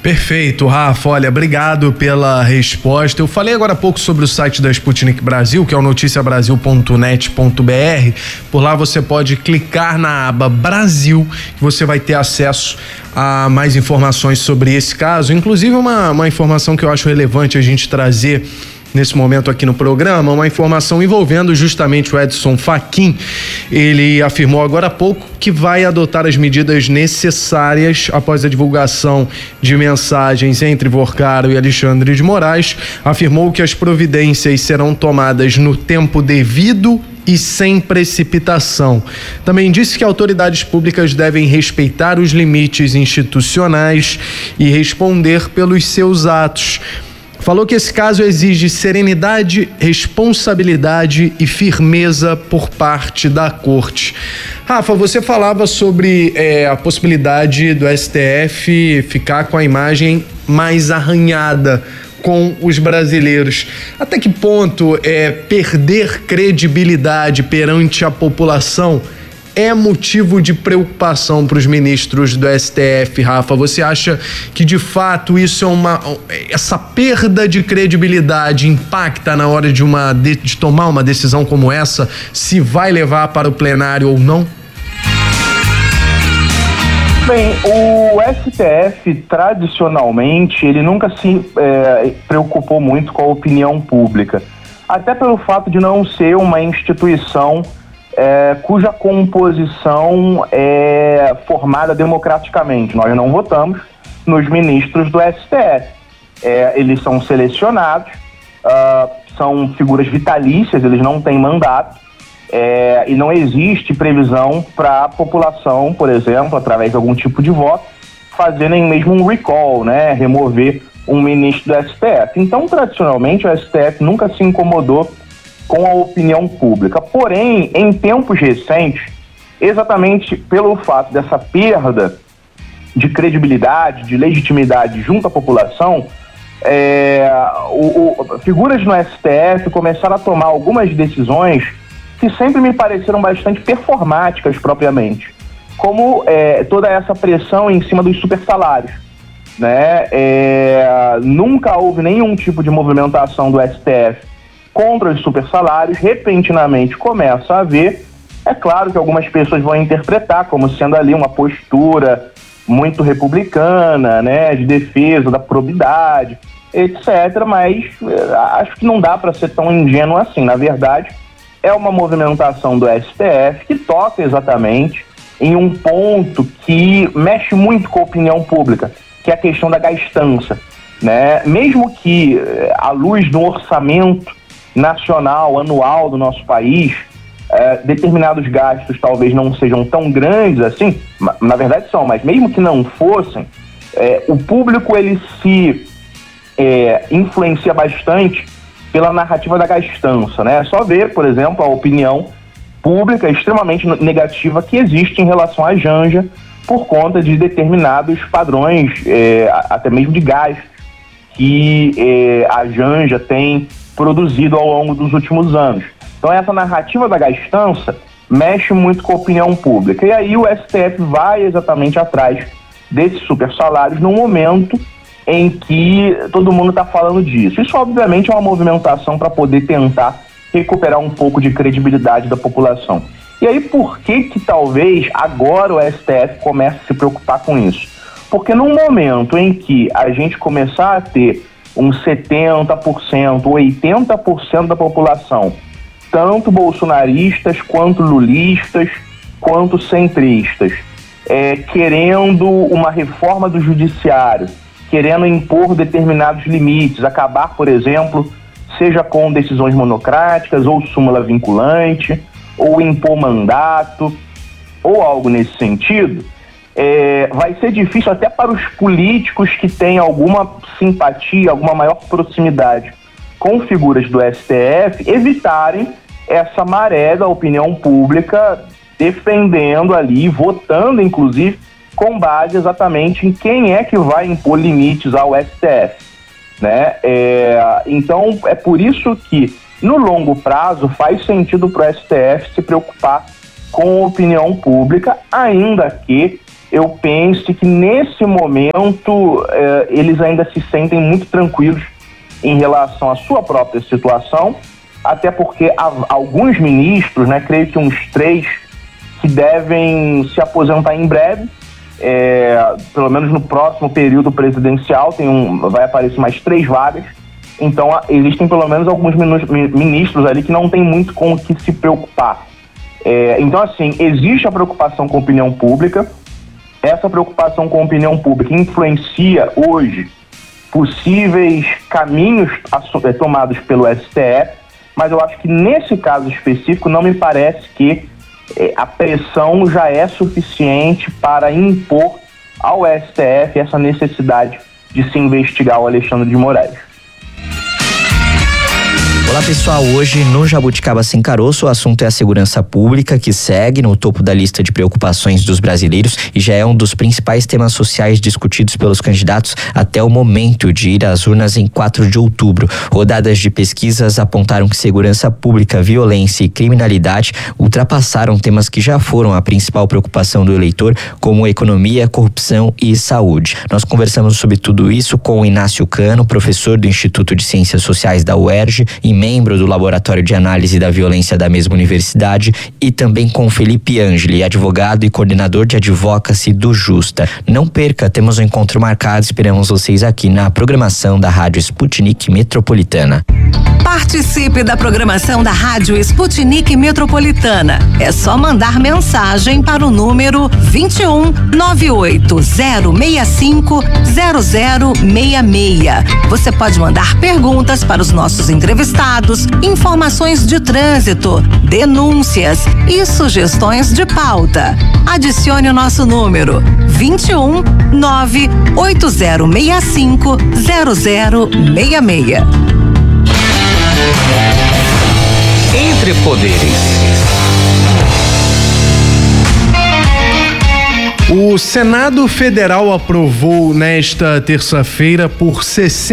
Perfeito, Rafa. Olha, obrigado pela resposta. Eu falei agora há pouco sobre o site da Sputnik Brasil, que é o noticiabrasil.net.br. Por lá você pode clicar na aba Brasil, que você vai ter acesso a mais informações sobre esse caso. Inclusive uma informação que eu acho relevante a gente trazer nesse momento aqui no programa, uma informação envolvendo justamente o Edson Fachin. Ele afirmou agora há pouco que vai adotar as medidas necessárias após a divulgação de mensagens entre Vorcaro e Alexandre de Moraes. Afirmou que as providências serão tomadas no tempo devido e sem precipitação. Também disse que autoridades públicas devem respeitar os limites institucionais e responder pelos seus atos. Falou que esse caso exige serenidade, responsabilidade e firmeza por parte da corte. Rafa, você falava sobre a possibilidade do STF ficar com a imagem mais arranhada com os brasileiros. Até que ponto perder credibilidade perante a população é motivo de preocupação para os ministros do STF, Rafa? Você acha que de fato isso essa perda de credibilidade impacta na hora de tomar uma decisão como essa, se vai levar para o plenário ou não? Bem, o STF tradicionalmente ele nunca se preocupou muito com a opinião pública, até pelo fato de não ser uma instituição cuja composição é formada democraticamente. Nós não votamos nos ministros do STF. Eles são selecionados, são figuras vitalícias, eles não têm mandato, e não existe previsão para a população, por exemplo, através de algum tipo de voto, fazer nem mesmo um recall, né, remover um ministro do STF. Então, tradicionalmente, o STF nunca se incomodou com a opinião pública. Porém, em tempos recentes, exatamente pelo fato dessa perda de credibilidade, de legitimidade junto à população, figuras no STF começaram a tomar algumas decisões que sempre me pareceram bastante performáticas propriamente, como toda essa pressão em cima dos supersalários, né? Nunca houve nenhum tipo de movimentação do STF contra os supersalários. Repentinamente começa a haver. É claro que algumas pessoas vão interpretar como sendo ali uma postura muito republicana, né, de defesa da probidade, etc., mas acho que não dá para ser tão ingênuo assim. Na verdade, é uma movimentação do STF que toca exatamente em um ponto que mexe muito com a opinião pública, que é a questão da gastança, né? Mesmo que, à luz do orçamento nacional, anual do nosso país, determinados gastos talvez não sejam tão grandes assim, na verdade são, mas mesmo que não fossem, o público ele se influencia bastante pela narrativa da gastança, né? É só ver, por exemplo, a opinião pública extremamente negativa que existe em relação à Janja por conta de determinados padrões, até mesmo de gastos, que a Janja tem produzido ao longo dos últimos anos. Então essa narrativa da gastança mexe muito com a opinião pública. E aí o STF vai exatamente atrás desses super salários no momento em que todo mundo está falando disso. Isso obviamente é uma movimentação para poder tentar recuperar um pouco de credibilidade da população. E aí por que talvez agora o STF comece a se preocupar com isso? Porque num momento em que a gente começar a ter uns 70%, 80% da população, tanto bolsonaristas, quanto lulistas, quanto centristas, querendo uma reforma do judiciário, querendo impor determinados limites, acabar, por exemplo, seja com decisões monocráticas, ou súmula vinculante, ou impor mandato, ou algo nesse sentido, vai ser difícil até para os políticos que têm alguma simpatia, alguma maior proximidade com figuras do STF, evitarem essa maré da opinião pública defendendo ali, votando inclusive, com base exatamente em quem é que vai impor limites ao STF, né? Então é por isso que no longo prazo faz sentido para o STF se preocupar com a opinião pública, ainda que eu pense que nesse momento eles ainda se sentem muito tranquilos em relação à sua própria situação, até porque alguns ministros, né, creio que uns 3, que devem se aposentar em breve, pelo menos no próximo período presidencial, vai aparecer mais 3 vagas. Então existem pelo menos alguns ministros ali que não tem muito com o que se preocupar. Então, assim, existe a preocupação com a opinião pública. Essa preocupação com a opinião pública influencia hoje possíveis caminhos tomados pelo STF, mas eu acho que nesse caso específico não me parece que a pressão já é suficiente para impor ao STF essa necessidade de se investigar o Alexandre de Moraes. Olá pessoal, hoje no Jabuticaba Sem Caroço o assunto é a segurança pública, que segue no topo da lista de preocupações dos brasileiros e já é um dos principais temas sociais discutidos pelos candidatos até o momento de ir às urnas em 4 de outubro. Rodadas de pesquisas apontaram que segurança pública, violência e criminalidade ultrapassaram temas que já foram a principal preocupação do eleitor, como economia, corrupção e saúde. Nós conversamos sobre tudo isso com o Inácio Cano, professor do Instituto de Ciências Sociais da UERJ e membro do Laboratório de Análise da Violência da mesma universidade, e também com Felipe Angeli, advogado e coordenador de advocacy do Justa. Não perca, temos um encontro marcado, esperamos vocês aqui na programação da Rádio Sputnik Metropolitana. Participe da programação da Rádio Sputnik Metropolitana. É só mandar mensagem para o número 21 98065 0066. Você pode mandar perguntas para os nossos entrevistados, informações de trânsito, denúncias e sugestões de pauta. Adicione o nosso número 21 98065 0066. Entre Poderes. O Senado Federal aprovou nesta terça-feira por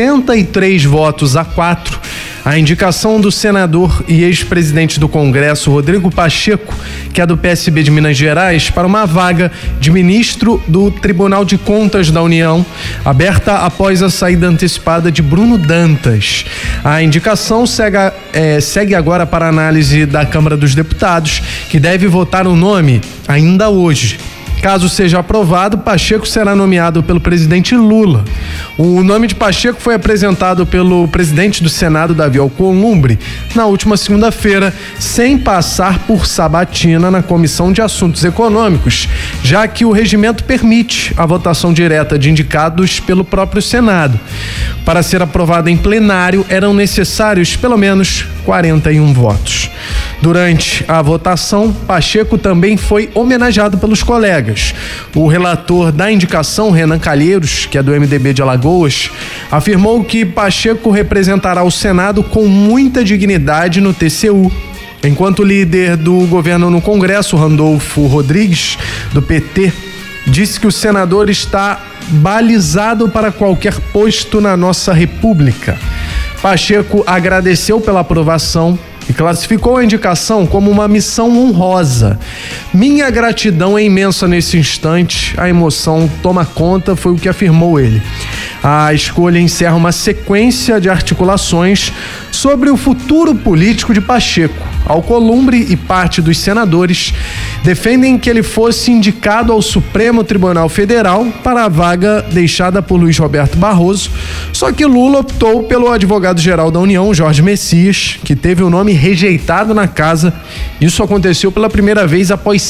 63 votos a 4 a indicação do senador e ex-presidente do Congresso, Rodrigo Pacheco, que é do PSB de Minas Gerais, para uma vaga de ministro do Tribunal de Contas da União, aberta após a saída antecipada de Bruno Dantas. A indicação segue agora para análise da Câmara dos Deputados, que deve votar o nome ainda hoje. Caso seja aprovado, Pacheco será nomeado pelo presidente Lula. O nome de Pacheco foi apresentado pelo presidente do Senado, Davi Alcolumbre, na última segunda-feira, sem passar por sabatina na Comissão de Assuntos Econômicos, já que o regimento permite a votação direta de indicados pelo próprio Senado. Para ser aprovado em plenário, eram necessários pelo menos 41 votos. Durante a votação, Pacheco também foi homenageado pelos colegas. O relator da indicação, Renan Calheiros, que é do MDB de Alagoas, afirmou que Pacheco representará o Senado com muita dignidade no TCU, enquanto o líder do governo no Congresso, Randolfo Rodrigues, do PT, disse que o senador está balizado para qualquer posto na nossa República. Pacheco agradeceu pela aprovação e classificou a indicação como uma missão honrosa. Minha gratidão é imensa nesse instante, a emoção toma conta, foi o que afirmou ele. A escolha encerra uma sequência de articulações sobre o futuro político de Pacheco. Alcolumbre e parte dos senadores defendem que ele fosse indicado ao Supremo Tribunal Federal para a vaga deixada por Luiz Roberto Barroso, só que Lula optou pelo advogado-geral da União, Jorge Messias, que teve o nome rejeitado na casa. Isso aconteceu pela primeira vez após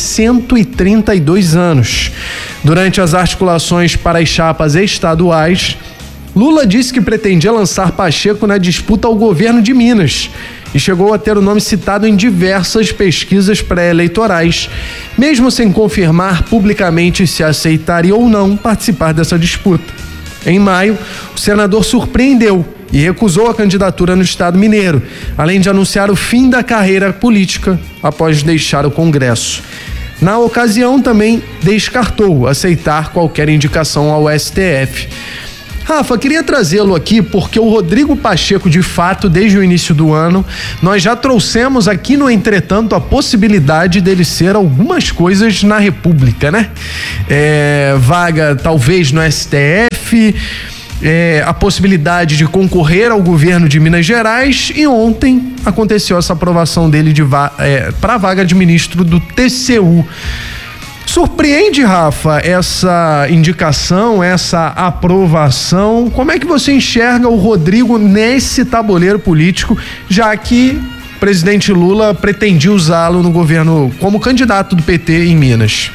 132 anos. Durante as articulações para as chapas estaduais, Lula disse que pretendia lançar Pacheco na disputa ao governo de Minas e chegou a ter o nome citado em diversas pesquisas pré-eleitorais, mesmo sem confirmar publicamente se aceitaria ou não participar dessa disputa. Em maio, o senador surpreendeu e recusou a candidatura no estado mineiro, além de anunciar o fim da carreira política após deixar o Congresso. Na ocasião, também descartou aceitar qualquer indicação ao STF. Rafa, queria trazê-lo aqui porque o Rodrigo Pacheco, de fato, desde o início do ano, nós já trouxemos aqui no Entretanto a possibilidade dele ser algumas coisas na República, né? Vaga talvez no STF, a possibilidade de concorrer ao governo de Minas Gerais, e ontem aconteceu essa aprovação dele para a vaga de ministro do TCU. Surpreende, Rafa, essa indicação, essa aprovação? Como é que você enxerga o Rodrigo nesse tabuleiro político, já que o presidente Lula pretendia usá-lo no governo como candidato do PT em Minas?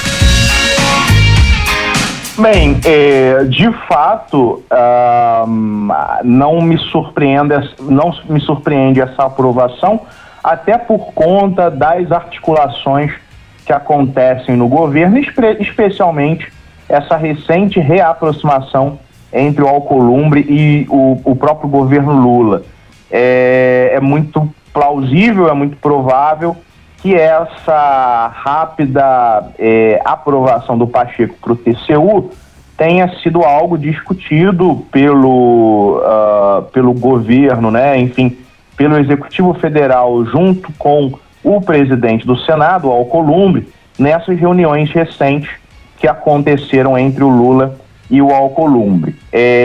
Bem, de fato, não me surpreende essa aprovação, até por conta das articulações que acontecem no governo, especialmente essa recente reaproximação entre o Alcolumbre e o próprio governo Lula. É muito plausível, é muito provável que essa rápida aprovação do Pacheco para o TCU tenha sido algo discutido pelo governo, né? Enfim, pelo Executivo Federal, junto com o presidente do Senado, o Alcolumbre, nessas reuniões recentes que aconteceram entre o Lula e o Alcolumbre.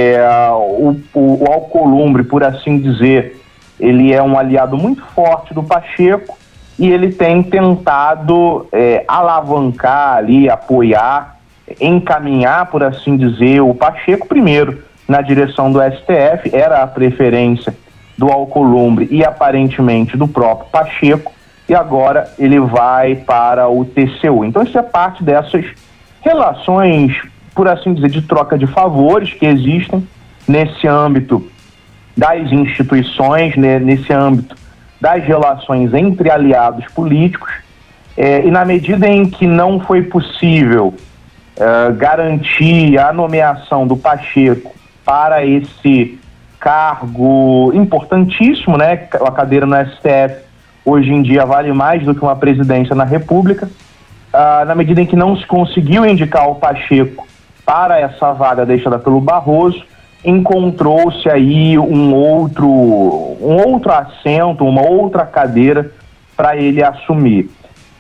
O Alcolumbre, por assim dizer, ele é um aliado muito forte do Pacheco e ele tem tentado alavancar ali, apoiar, encaminhar, por assim dizer, o Pacheco primeiro na direção do STF, era a preferência do Alcolumbre e aparentemente do próprio Pacheco, e agora ele vai para o TCU. Então isso é parte dessas relações, por assim dizer, de troca de favores que existem nesse âmbito das instituições, né, nesse âmbito das relações entre aliados políticos, e na medida em que não foi possível garantir a nomeação do Pacheco para esse cargo importantíssimo, né, a cadeira no STF, hoje em dia vale mais do que uma presidência na República. Na medida em que não se conseguiu indicar o Pacheco para essa vaga deixada pelo Barroso, encontrou-se aí um outro assento, uma outra cadeira para ele assumir.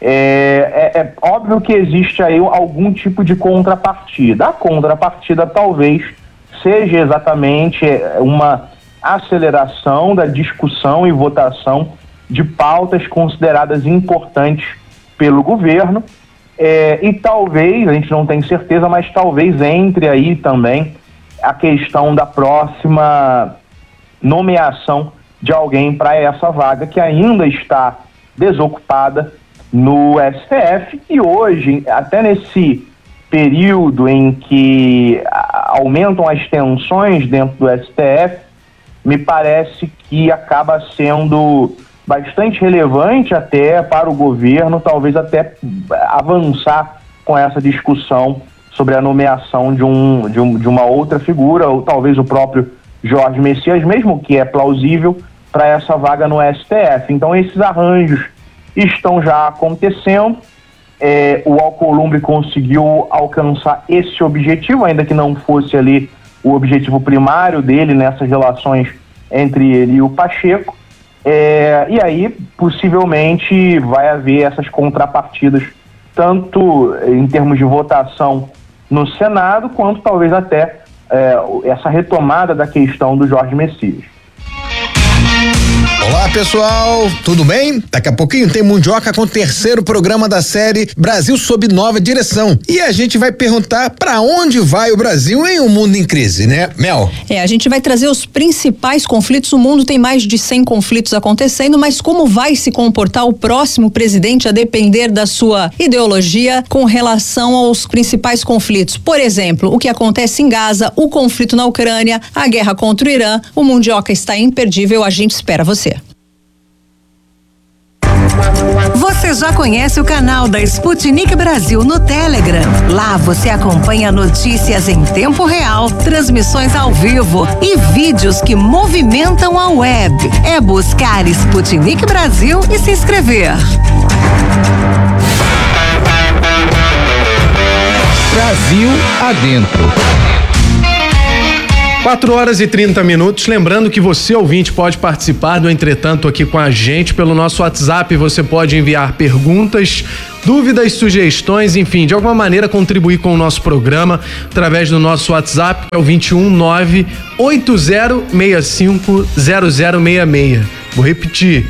É óbvio que existe aí algum tipo de contrapartida. A contrapartida talvez seja exatamente uma aceleração da discussão e votação de pautas consideradas importantes pelo governo, e talvez, a gente não tem certeza, mas talvez entre aí também a questão da próxima nomeação de alguém para essa vaga que ainda está desocupada no STF. E hoje, até nesse período em que aumentam as tensões dentro do STF, me parece que acaba sendo bastante relevante até para o governo, talvez até avançar com essa discussão sobre a nomeação de uma outra figura, ou talvez o próprio Jorge Messias, mesmo que é plausível, para essa vaga no STF. Então esses arranjos estão já acontecendo, o Alcolumbre conseguiu alcançar esse objetivo, ainda que não fosse ali o objetivo primário dele nessas relações entre ele e o Pacheco. E aí, possivelmente, vai haver essas contrapartidas, tanto em termos de votação no Senado, quanto talvez até essa retomada da questão do Jorge Messias. Olá, pessoal, tudo bem? Daqui a pouquinho tem Mundioca com o terceiro programa da série Brasil sob nova direção. E a gente vai perguntar para onde vai o Brasil em um mundo em crise, né, Mel? A gente vai trazer os principais conflitos. O mundo tem mais de 100 conflitos acontecendo, mas como vai se comportar o próximo presidente a depender da sua ideologia com relação aos principais conflitos? Por exemplo, o que acontece em Gaza, o conflito na Ucrânia, a guerra contra o Irã. O Mundioca está imperdível, a gente espera você. Você já conhece o canal da Sputnik Brasil no Telegram? Lá você acompanha notícias em tempo real, transmissões ao vivo e vídeos que movimentam a web. É buscar Sputnik Brasil e se inscrever. Brasil adentro. 4h30. Lembrando que você, ouvinte, pode participar do Entretanto aqui com a gente pelo nosso WhatsApp. Você pode enviar perguntas, dúvidas, sugestões, enfim, de alguma maneira contribuir com o nosso programa através do nosso WhatsApp, que é o 219-8065-0066. Vou repetir,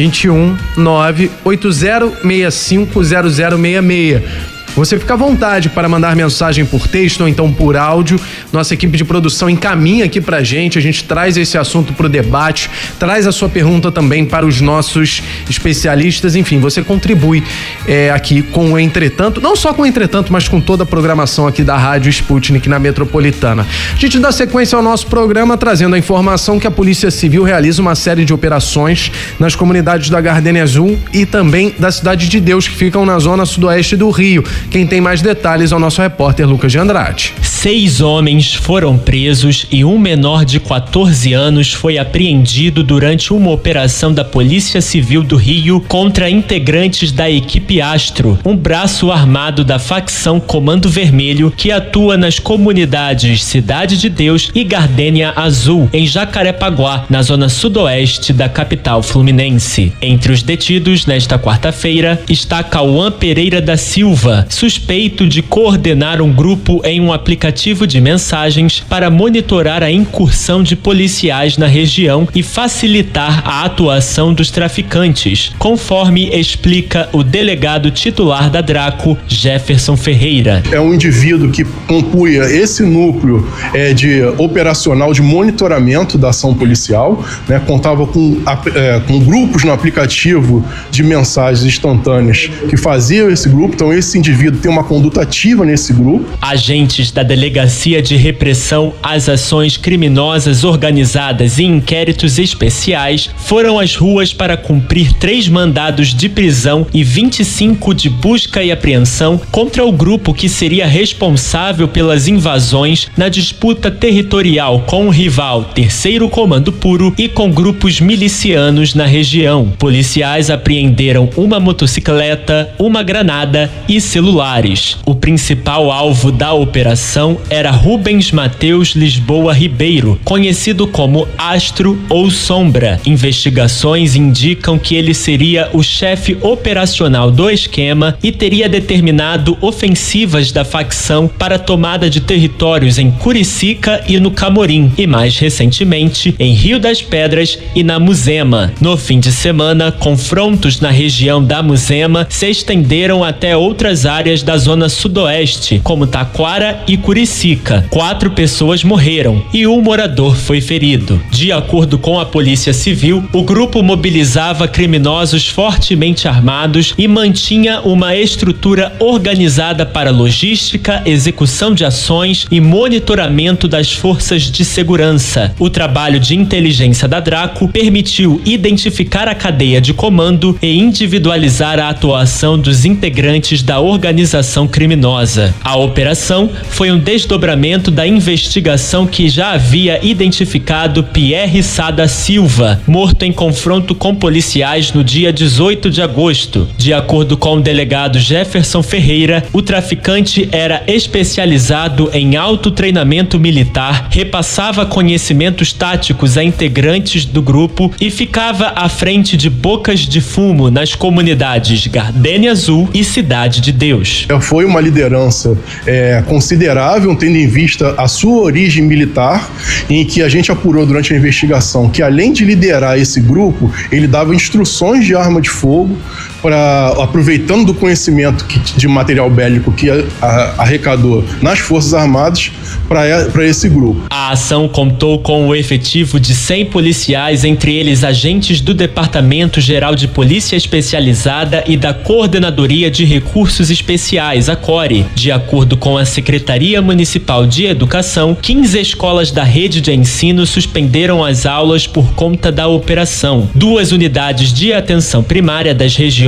219-8065-0066. Você fica à vontade para mandar mensagem por texto ou então por áudio. Nossa equipe de produção encaminha aqui pra gente, a gente traz esse assunto pro debate, traz a sua pergunta também para os nossos especialistas. Enfim, você contribui aqui com o Entretanto, não só com o Entretanto, mas com toda a programação aqui da Rádio Sputnik na Metropolitana. A gente dá sequência ao nosso programa trazendo a informação que a Polícia Civil realiza uma série de operações nas comunidades da Gardênia Azul e também da Cidade de Deus, que ficam na zona sudoeste do Rio. Quem tem mais detalhes é o nosso repórter Lucas de Andrade. 6 homens foram presos e um menor de 14 anos foi apreendido durante uma operação da Polícia Civil do Rio contra integrantes da equipe Astro, um braço armado da facção Comando Vermelho que atua nas comunidades Cidade de Deus e Gardênia Azul, em Jacarepaguá, na zona sudoeste da capital fluminense. Entre os detidos nesta quarta-feira está Cauã Pereira da Silva, suspeito de coordenar um grupo em um aplicativo de mensagens para monitorar a incursão de policiais na região e facilitar a atuação dos traficantes, conforme explica o delegado titular da Draco, Jefferson Ferreira. É um indivíduo que compunha esse núcleo de operacional de monitoramento da ação policial, né? Contava com grupos no aplicativo de mensagens instantâneas que faziam esse grupo, então esse indivíduo tem uma conduta ativa nesse grupo. Agentes da Delegacia de Repressão às Ações Criminosas Organizadas e Inquéritos Especiais foram às ruas para cumprir 3 mandados de prisão e 25 de busca e apreensão contra o grupo que seria responsável pelas invasões na disputa territorial com o rival Terceiro Comando Puro e com grupos milicianos na região. Policiais apreenderam uma motocicleta, uma granada e celulares. O principal alvo da operação era Rubens Mateus Lisboa Ribeiro, conhecido como Astro ou Sombra. Investigações indicam que ele seria o chefe operacional do esquema e teria determinado ofensivas da facção para tomada de territórios em Curicica e no Camorim, e mais recentemente em Rio das Pedras e na Muzema. No fim de semana, confrontos na região da Muzema se estenderam até outras áreas da zona sudoeste, como Taquara e Curicica. 4 pessoas morreram e um morador foi ferido. De acordo com a Polícia Civil, o grupo mobilizava criminosos fortemente armados e mantinha uma estrutura organizada para logística, execução de ações e monitoramento das forças de segurança. O trabalho de inteligência da Draco permitiu identificar a cadeia de comando e individualizar a atuação dos integrantes da organização criminosa. A operação foi um desdobramento da investigação que já havia identificado Pierre Sada Silva, morto em confronto com policiais no dia 18 de agosto. De acordo com o delegado Jefferson Ferreira, o traficante era especializado em autotreinamento militar, repassava conhecimentos táticos a integrantes do grupo e ficava à frente de bocas de fumo nas comunidades Gardênia Azul e Cidade de Deus. Foi uma liderança considerável, tendo em vista a sua origem militar, em que a gente apurou durante a investigação que, além de liderar esse grupo, ele dava instruções de arma de fogo, aproveitando do conhecimento de material bélico que arrecadou nas Forças Armadas para esse grupo. A ação contou com o efetivo de 100 policiais, entre eles agentes do Departamento Geral de Polícia Especializada e da Coordenadoria de Recursos Especiais, a CORE. De acordo com a Secretaria Municipal de Educação, 15 escolas da rede de ensino suspenderam as aulas por conta da operação. 2 unidades de atenção primária das regiões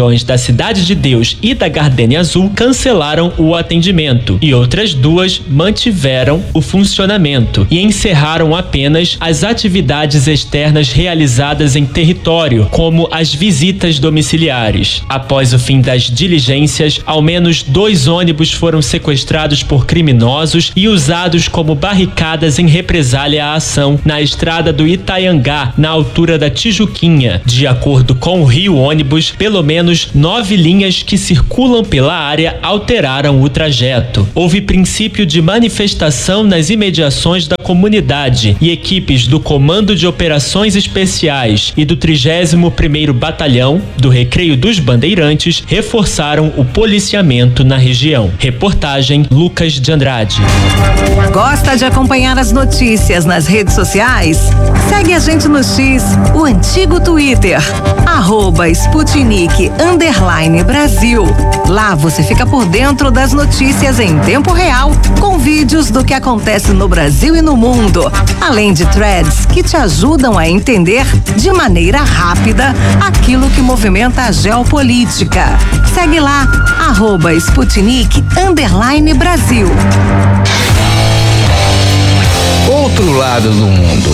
regiões da Cidade de Deus e da Gardênia Azul cancelaram o atendimento e outras 2 mantiveram o funcionamento e encerraram apenas as atividades externas realizadas em território, como as visitas domiciliares. Após o fim das diligências, ao menos 2 ônibus foram sequestrados por criminosos e usados como barricadas em represália à ação na estrada do Itaiangá, na altura da Tijuquinha. De acordo com o Rio Ônibus, pelo menos 9 linhas que circulam pela área alteraram o trajeto. Houve princípio de manifestação nas imediações da comunidade e equipes do Comando de Operações Especiais e do 31º Batalhão do Recreio dos Bandeirantes reforçaram o policiamento na região. Reportagem Lucas de Andrade. Gosta de acompanhar as notícias nas redes sociais? Segue a gente no X, o antigo Twitter, @Sputnik_Brasil. Lá você fica por dentro das notícias em tempo real, com vídeos do que acontece no Brasil e no mundo, além de threads que te ajudam a entender de maneira rápida aquilo que movimenta a geopolítica. Segue lá, @Sputnik_Brasil. Outro lado do mundo.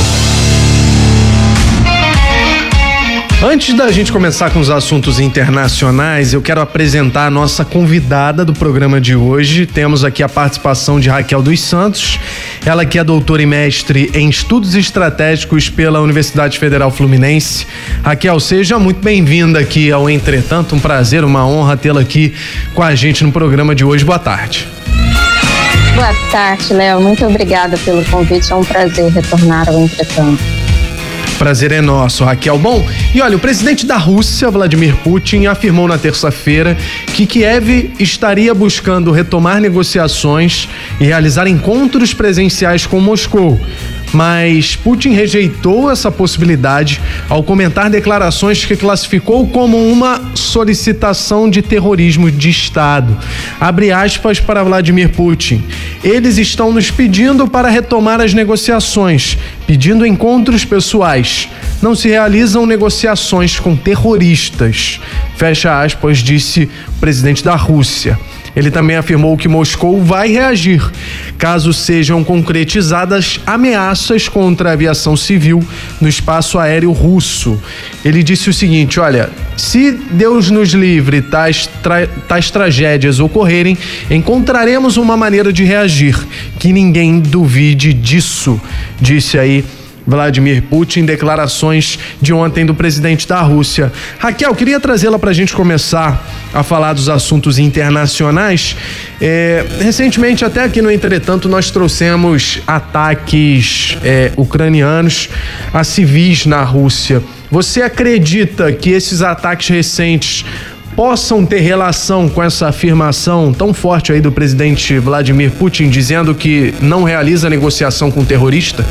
Antes da gente começar com os assuntos internacionais, eu quero apresentar a nossa convidada do programa de hoje. Temos aqui a participação de Raquel dos Santos, ela que é doutora e mestre em estudos estratégicos pela Universidade Federal Fluminense. Raquel, seja muito bem-vinda aqui ao Entretanto, um prazer, uma honra tê-la aqui com a gente no programa de hoje. Boa tarde. Boa tarde, Léo. Muito obrigada pelo convite. É um prazer retornar ao Entretanto. Prazer é nosso, Raquel. Bom, e olha, o presidente da Rússia, Vladimir Putin, afirmou na terça-feira que Kiev estaria buscando retomar negociações e realizar encontros presenciais com Moscou. Mas Putin rejeitou essa possibilidade ao comentar declarações que classificou como uma solicitação de terrorismo de Estado. Abre aspas para Vladimir Putin. Eles estão nos pedindo para retomar as negociações, pedindo encontros pessoais. Não se realizam negociações com terroristas. Fecha aspas, disse o presidente da Rússia. Ele também afirmou que Moscou vai reagir caso sejam concretizadas ameaças contra a aviação civil no espaço aéreo russo. Ele disse o seguinte, olha, se Deus nos livre tais tragédias ocorrerem, encontraremos uma maneira de reagir, que ninguém duvide disso, disse aí Vladimir Putin, declarações de ontem do presidente da Rússia. Raquel, queria trazê-la para a gente começar a falar dos assuntos internacionais. Recentemente, até aqui no Entretanto, nós trouxemos ataques ucranianos a civis na Rússia. Você acredita que esses ataques recentes possam ter relação com essa afirmação tão forte aí do presidente Vladimir Putin, dizendo que não realiza negociação com terrorista?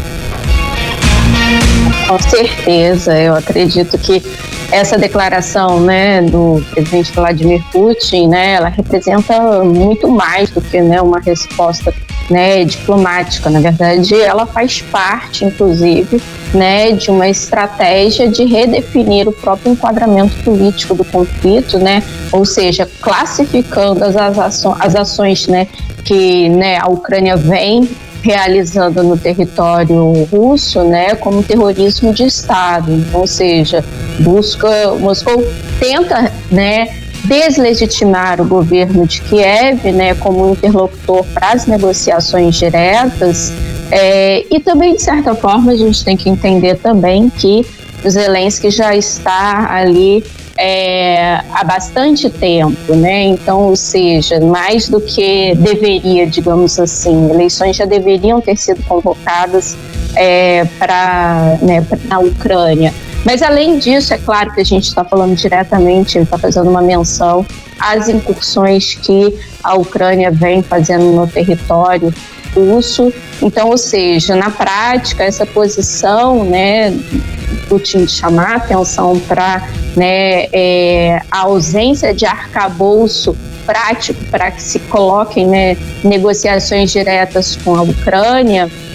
Com certeza, eu acredito que essa declaração, né, do presidente Vladimir Putin, né, ela representa muito mais do que, né, uma resposta, né, diplomática. Na verdade, ela faz parte, inclusive, né, de uma estratégia de redefinir o próprio enquadramento político do conflito, né, ou seja, classificando as ações, né, que, né, a Ucrânia vem realizando no território russo, né, como terrorismo de Estado. Ou seja, Moscou tenta, né, deslegitimar o governo de Kiev, né, como interlocutor para as negociações diretas, e também, de certa forma, a gente tem que entender também que Zelensky já está ali há bastante tempo, né? Então, ou seja, mais do que deveria, digamos assim, eleições já deveriam ter sido convocadas na Ucrânia. Mas, além disso, é claro que a gente está falando diretamente, ele está fazendo uma menção às incursões que a Ucrânia vem fazendo no território russo. Então, ou seja, na prática, essa posição, né, Putin chamar atenção para, né, a ausência de arcabouço prático para que se coloquem, né, negociações diretas com a Ucrânia,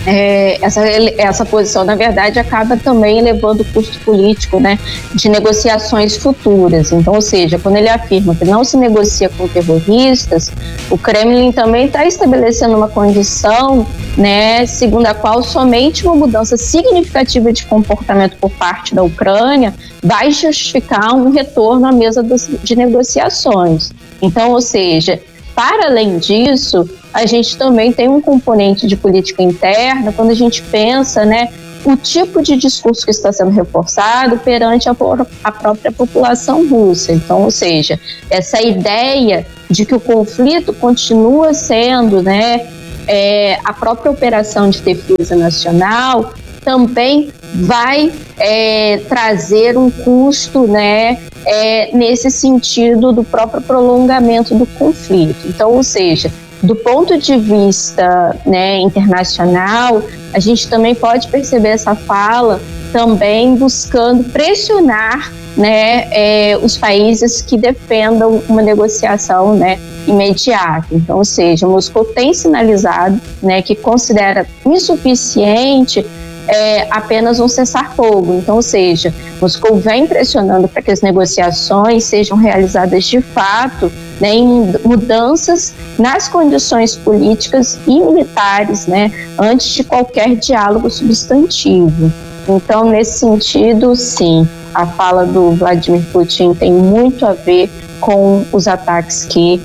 essa posição, na verdade, acaba também elevando o custo político, né, de negociações futuras. Então, ou seja, quando ele afirma que não se negocia com terroristas, o Kremlin também está estabelecendo uma condição, né, segundo a qual somente uma mudança significativa de comportamento por parte da Ucrânia vai justificar um retorno à mesa de negociações. Então, ou seja, para além disso, a gente também tem um componente de política interna quando a gente pensa, né, o tipo de discurso que está sendo reforçado perante a própria população russa. Então, ou seja, essa ideia de que o conflito continua sendo, né, a própria operação de defesa nacional também vai trazer um custo, né, nesse sentido do próprio prolongamento do conflito. Então, ou seja, do ponto de vista, né, internacional, a gente também pode perceber essa fala também buscando pressionar, né, os países que defendam uma negociação, né, imediata. Então, ou seja, Moscou tem sinalizado, né, que considera insuficiente apenas um cessar-fogo. Então, ou seja, Moscou vem pressionando para que as negociações sejam realizadas de fato, né, em mudanças nas condições políticas e militares, né, antes de qualquer diálogo substantivo. Então, nesse sentido, sim, a fala do Vladimir Putin tem muito a ver com os ataques que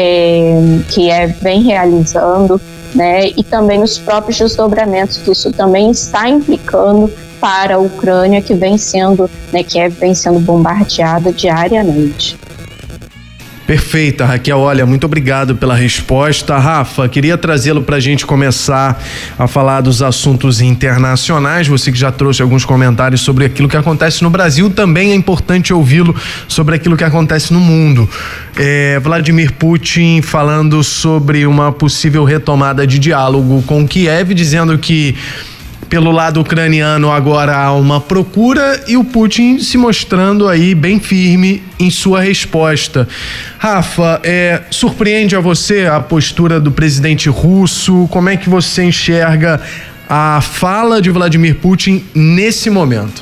vem realizando, né, e também os próprios desdobramentos que isso também está implicando para a Ucrânia, que vem sendo bombardeada diariamente. Perfeita, Raquel. Olha, muito obrigado pela resposta. Rafa, queria trazê-lo para a gente começar a falar dos assuntos internacionais. Você que já trouxe alguns comentários sobre aquilo que acontece no Brasil, também é importante ouvi-lo sobre aquilo que acontece no mundo. Vladimir Putin falando sobre uma possível retomada de diálogo com Kiev, dizendo que pelo lado ucraniano agora há uma procura e o Putin se mostrando aí bem firme em sua resposta. Rafa, surpreende a você a postura do presidente russo? Como é que você enxerga a fala de Vladimir Putin nesse momento?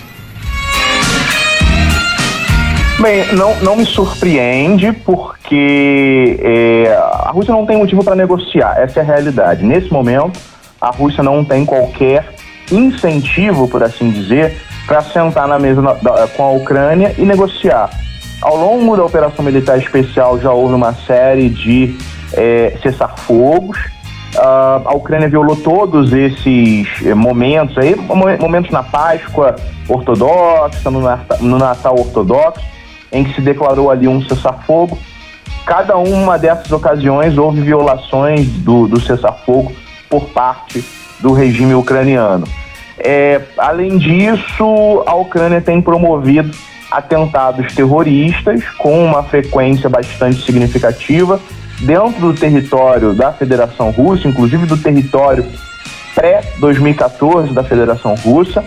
Bem, não me surpreende porque a Rússia não tem motivo para negociar, essa é a realidade. Nesse momento, a Rússia não tem qualquer incentivo, por assim dizer, para sentar na mesa com a Ucrânia e negociar. Ao longo da operação militar especial já houve uma série de cessar-fogos. A Ucrânia violou todos esses momentos aí, momentos na Páscoa ortodoxa, no Natal ortodoxo, em que se declarou ali um cessar-fogo. Cada uma dessas ocasiões houve violações do cessar-fogo por parte do regime ucraniano. Além disso, a Ucrânia tem promovido atentados terroristas com uma frequência bastante significativa dentro do território da Federação Russa, inclusive do território pré-2014 da Federação Russa,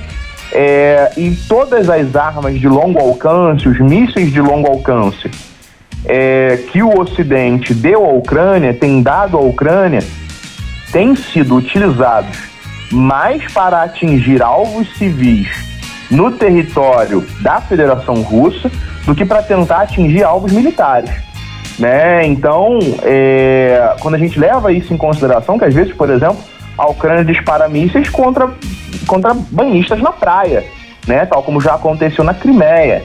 e todas as armas de longo alcance, os mísseis de longo alcance que o Ocidente deu à Ucrânia, tem dado à Ucrânia, têm sido utilizados mais para atingir alvos civis no território da Federação Russa do que para tentar atingir alvos militares, né? Então, quando a gente leva isso em consideração, que às vezes, por exemplo, a Ucrânia dispara mísseis contra banhistas na praia, né? Tal como já aconteceu na Crimeia.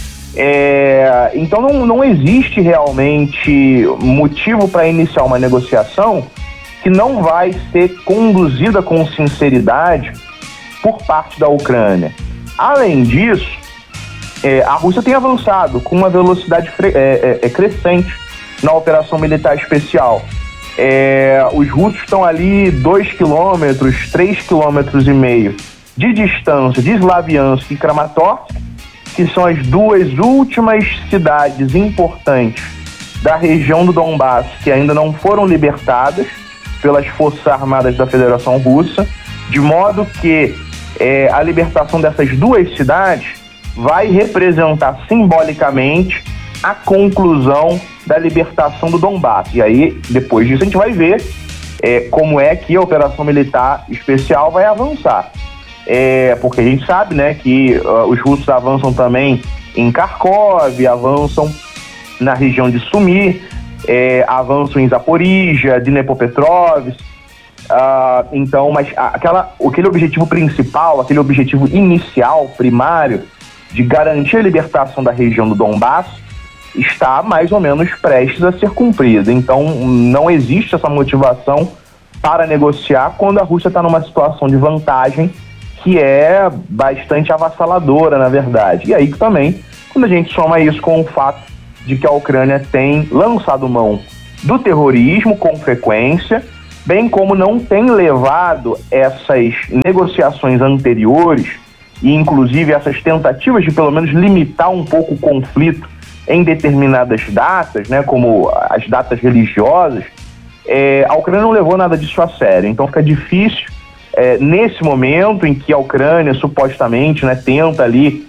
Então não existe realmente motivo para iniciar uma negociação que não vai ser conduzida com sinceridade por parte da Ucrânia. Além disso, a Rússia tem avançado com uma velocidade crescente na operação militar especial. Os russos estão ali 2 quilômetros, 3,5 quilômetros de distância de Slaviansk e Kramatorsk, que são as duas últimas cidades importantes da região do Donbass que ainda não foram libertadas pelas Forças Armadas da Federação Russa, de modo que a libertação dessas duas cidades vai representar simbolicamente a conclusão da libertação do Donbass. E aí, depois disso, a gente vai ver como é que a operação militar especial vai avançar. Porque a gente sabe, né, que os russos avançam também em Kharkov, avançam na região de Sumi, avançam em Zaporizhia, Dnepropetrovsk. Então, mas aquele objetivo principal, aquele objetivo inicial, primário, de garantir a libertação da região do Donbass, está mais ou menos prestes a ser cumprido. Então, não existe essa motivação para negociar quando a Rússia está numa situação de vantagem que é bastante avassaladora, na verdade. E aí também, quando a gente soma isso com o fato de que a Ucrânia tem lançado mão do terrorismo com frequência, bem como não tem levado essas negociações anteriores e inclusive essas tentativas de pelo menos limitar um pouco o conflito em determinadas datas, né, como as datas religiosas, a Ucrânia não levou nada disso a sério. Então fica difícil, nesse momento em que a Ucrânia supostamente, né, tenta ali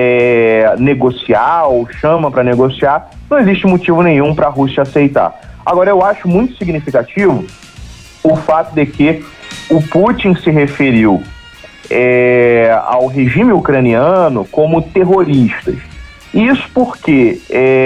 negociar ou chama para negociar, não existe motivo nenhum para a Rússia aceitar. Agora, eu acho muito significativo o fato de que o Putin se referiu ao regime ucraniano como terroristas. Isso porque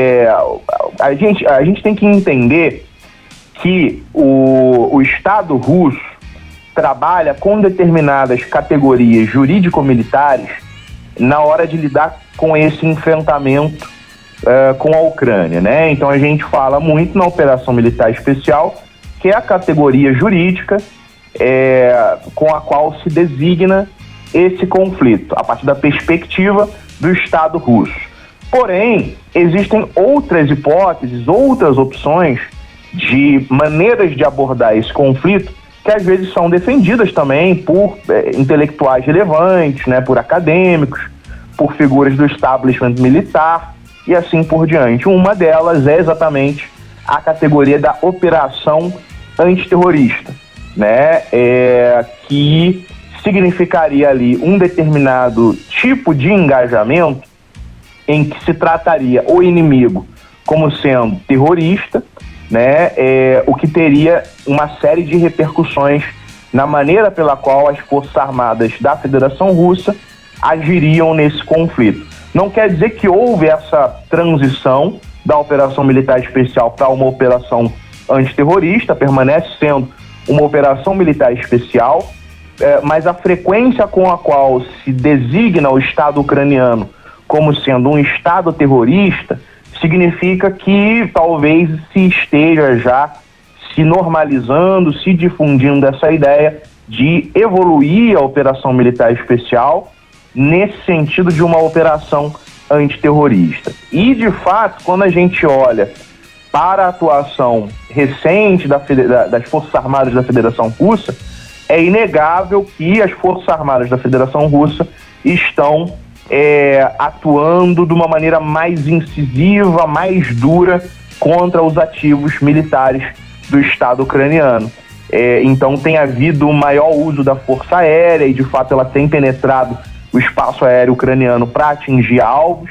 a gente tem que entender que o Estado russo trabalha com determinadas categorias jurídico-militares na hora de lidar com esse enfrentamento com a Ucrânia, né? Então a gente fala muito na Operação Militar Especial, que é a categoria jurídica com a qual se designa esse conflito, a partir da perspectiva do Estado russo. Porém, existem outras hipóteses, outras opções de maneiras de abordar esse conflito que às vezes são defendidas também por intelectuais relevantes, né, por acadêmicos, por figuras do establishment militar e assim por diante. Uma delas é exatamente a categoria da operação antiterrorista, né, que significaria ali um determinado tipo de engajamento em que se trataria o inimigo como sendo terrorista, né, o que teria uma série de repercussões na maneira pela qual as Forças Armadas da Federação Russa agiriam nesse conflito. Não quer dizer que houve essa transição da operação militar especial para uma operação antiterrorista, permanece sendo uma operação militar especial, mas a frequência com a qual se designa o Estado ucraniano como sendo um Estado terrorista significa que talvez se esteja já se normalizando, se difundindo essa ideia de evoluir a operação militar especial nesse sentido de uma operação antiterrorista. E, de fato, quando a gente olha para a atuação recente das Forças Armadas da Federação Russa, é inegável que as Forças Armadas da Federação Russa estão atuando de uma maneira mais incisiva, mais dura contra os ativos militares do Estado ucraniano. Então tem havido um maior uso da força aérea e, de fato, ela tem penetrado o espaço aéreo ucraniano para atingir alvos.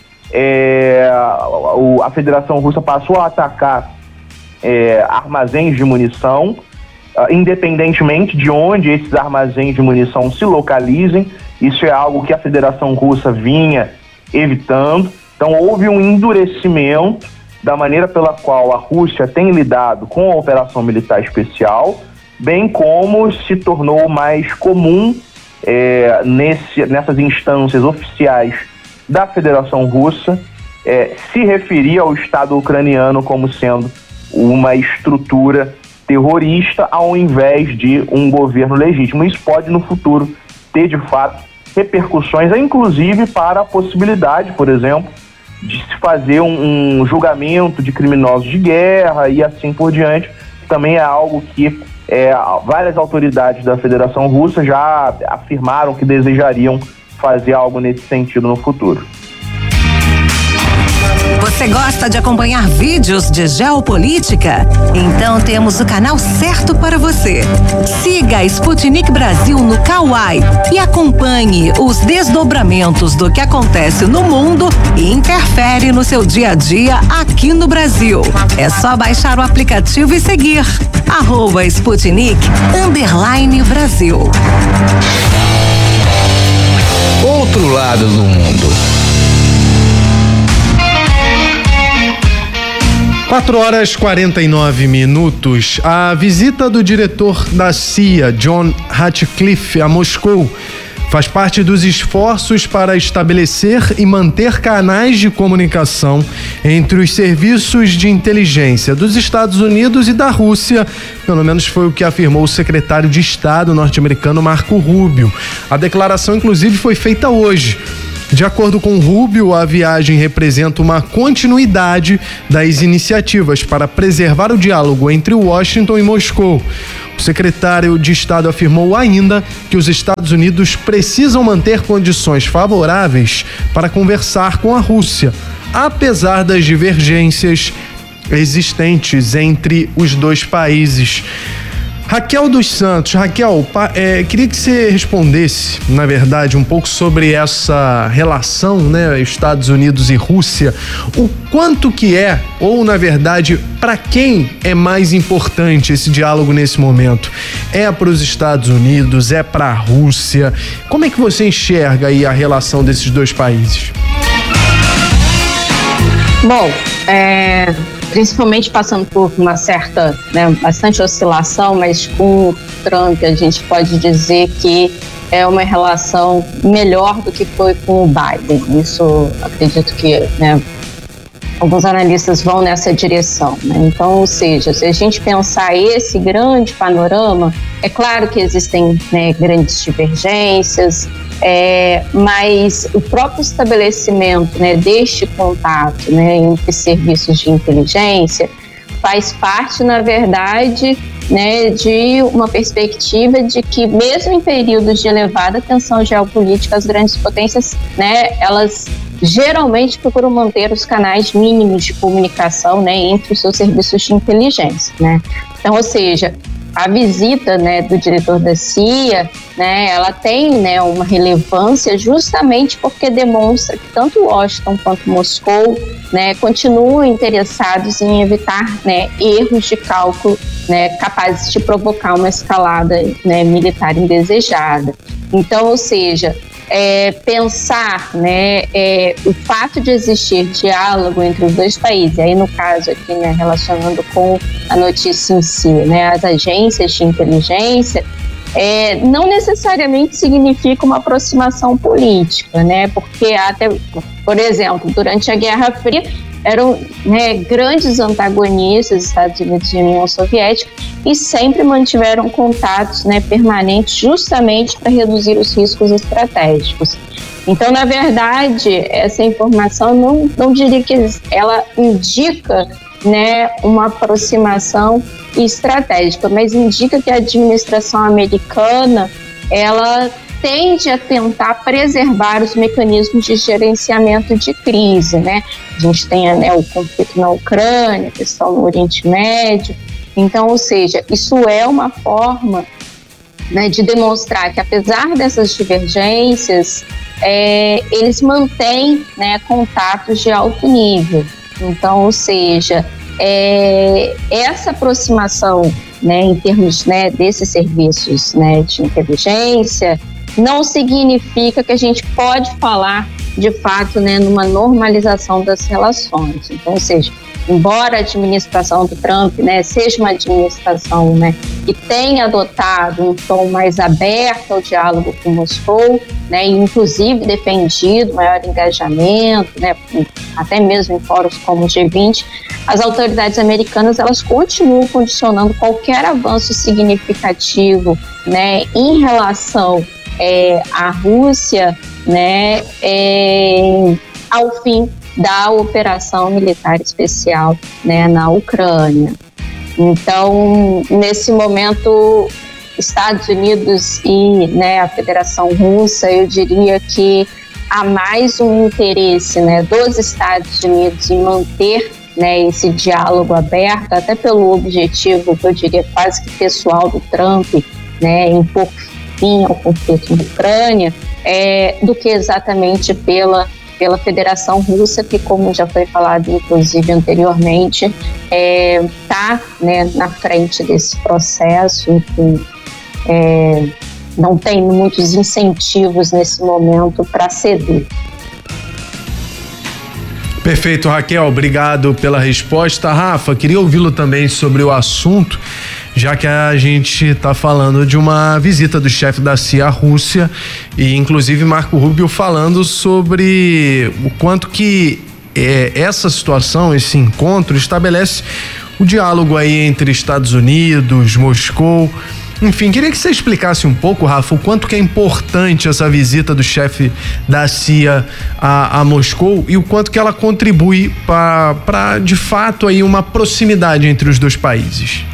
A Federação Russa passou a atacar armazéns de munição, independentemente de onde esses armazéns de munição se localizem. Isso é algo que a Federação Russa vinha evitando. Então houve um endurecimento da maneira pela qual a Rússia tem lidado com a operação militar especial, bem como se tornou mais comum nessas instâncias oficiais da Federação Russa se referir ao Estado ucraniano como sendo uma estrutura terrorista ao invés de um governo legítimo. Isso pode no futuro ter de fato repercussões, inclusive para a possibilidade, por exemplo, de se fazer um julgamento de criminosos de guerra e assim por diante. Também é algo que várias autoridades da Federação Russa já afirmaram que desejariam fazer algo nesse sentido no futuro. Você gosta de acompanhar vídeos de geopolítica? Então temos o canal certo para você. Siga a Sputnik Brasil no Kawai e acompanhe os desdobramentos do que acontece no mundo e interfere no seu dia a dia aqui no Brasil. É só baixar o aplicativo e seguir @Sputnik_Brasil. Outro lado do mundo. 4h49. A visita do diretor da CIA, John Ratcliffe, a Moscou faz parte dos esforços para estabelecer e manter canais de comunicação entre os serviços de inteligência dos Estados Unidos e da Rússia, pelo menos foi o que afirmou o secretário de Estado norte-americano Marco Rubio. A declaração, inclusive, foi feita hoje. De acordo com Rubio, a viagem representa uma continuidade das iniciativas para preservar o diálogo entre Washington e Moscou. O secretário de Estado afirmou ainda que os Estados Unidos precisam manter condições favoráveis para conversar com a Rússia, apesar das divergências existentes entre os dois países. Raquel dos Santos, Raquel, queria que você respondesse, na verdade, um pouco sobre essa relação, né, Estados Unidos e Rússia, o quanto que é, ou na verdade, para quem é mais importante esse diálogo nesse momento? É para os Estados Unidos, é para a Rússia? Como é que você enxerga aí a relação desses dois países? Bom, principalmente passando por uma certa, bastante oscilação, mas com o Trump a gente pode dizer que é uma relação melhor do que foi com o Biden. Isso acredito que alguns analistas vão nessa direção, né? Então, ou seja, se a gente pensar esse grande panorama, é claro que existem grandes divergências, mas o próprio estabelecimento deste contato entre serviços de inteligência faz parte, na verdade, de uma perspectiva de que, mesmo em períodos de elevada tensão geopolítica, as grandes potências, elas geralmente procuram manter os canais mínimos de comunicação entre os seus serviços de inteligência, Então, ou seja, a visita do diretor da CIA, ela tem uma relevância justamente porque demonstra que tanto Washington quanto Moscou continuam interessados em evitar erros de cálculo capazes de provocar uma escalada militar indesejada. Então, ou seja, pensar o fato de existir diálogo entre os dois países, aí no caso aqui relacionando com a notícia em si, as agências de inteligência, não necessariamente significa uma aproximação política, porque até, por exemplo, durante a Guerra Fria eram grandes antagonistas, Estados Unidos e União Soviética, e sempre mantiveram contatos permanentes justamente para reduzir os riscos estratégicos. Então, na verdade, essa informação não diria que ela indica uma aproximação estratégica, mas indica que a administração americana ela tende a tentar preservar os mecanismos de gerenciamento de crise, A gente tem o conflito na Ucrânia, a questão no Oriente Médio. Então, ou seja, isso é uma forma de demonstrar que, apesar dessas divergências, eles mantêm contatos de alto nível. Então, ou seja, essa aproximação em termos desses serviços de inteligência não significa que a gente pode falar de fato numa normalização das relações. Então, ou seja, embora a administração do Trump seja uma administração que tenha adotado um tom mais aberto ao diálogo com Moscou, e inclusive defendido maior engajamento, até mesmo em fóruns como o G20, as autoridades americanas elas continuam condicionando qualquer avanço significativo em relação à Rússia ao fim da operação militar especial na Ucrânia. Então, nesse momento, Estados Unidos e a Federação Russa, eu diria que há mais um interesse, né, dos Estados Unidos em manter, né, esse diálogo aberto, até pelo objetivo, que eu diria quase que pessoal do Trump, né, em pôr fim ao conflito na Ucrânia, do que exatamente pela Federação Russa, que, como já foi falado inclusive anteriormente, está, né, na frente desse processo, enfim, não tem muitos incentivos nesse momento para ceder. Perfeito, Raquel, obrigado pela resposta. Rafa, queria ouvi-lo também sobre o assunto, já que a gente está falando de uma visita do chefe da CIA à Rússia e inclusive Marco Rubio falando sobre o quanto que essa situação, esse encontro estabelece o diálogo aí entre Estados Unidos, Moscou. Enfim, queria que você explicasse um pouco, Rafa, o quanto que é importante essa visita do chefe da CIA a Moscou e o quanto que ela contribui para de fato aí uma proximidade entre os dois países.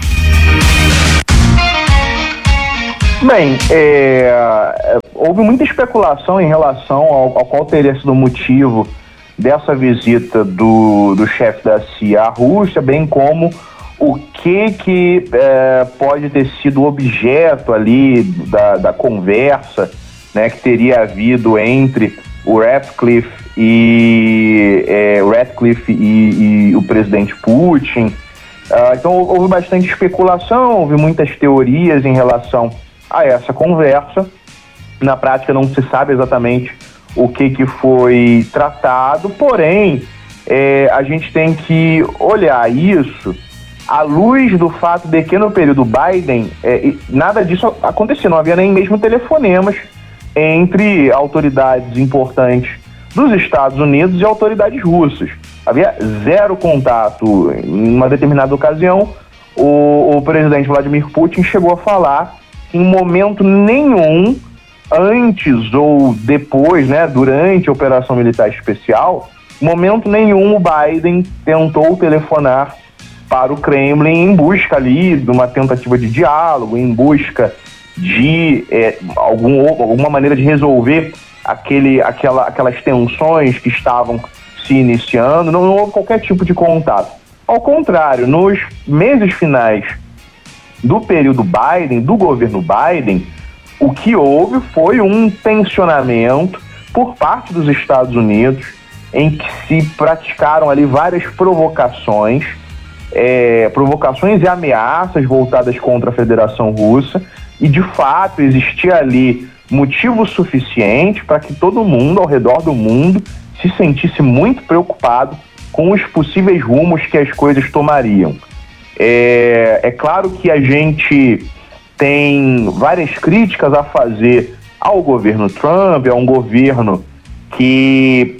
Bem, houve muita especulação em relação ao qual teria sido o motivo dessa visita do chefe da CIA à Rússia, bem como o que pode ter sido objeto ali da conversa, né, que teria havido entre o Ratcliffe e o presidente Putin. Então houve bastante especulação, houve muitas teorias em relação a essa conversa. Na prática não se sabe exatamente o que foi tratado, porém a gente tem que olhar isso à luz do fato de que no período Biden nada disso acontecia, não havia nem mesmo telefonemas entre autoridades importantes dos Estados Unidos e autoridades russas. Havia zero contato. Em uma determinada ocasião, o presidente Vladimir Putin chegou a falar que em momento nenhum, antes ou depois, né, durante a operação militar especial, em momento nenhum o Biden tentou telefonar para o Kremlin em busca ali de uma tentativa de diálogo, em busca de alguma maneira de resolver aquelas tensões que estavam se iniciando. Não houve qualquer tipo de contato. Ao contrário, nos meses finais do período Biden, do governo Biden, o que houve foi um tensionamento por parte dos Estados Unidos, em que se praticaram ali várias provocações e ameaças voltadas contra a Federação Russa, e de fato existia ali motivo suficiente para que todo mundo ao redor do mundo se sentisse muito preocupado com os possíveis rumos que as coisas tomariam. É claro que a gente tem várias críticas a fazer ao governo Trump, é um governo que